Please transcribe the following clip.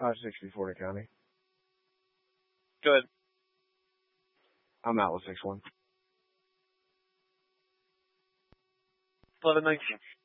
564 County. Good. I'm out with 6-1. 11-19.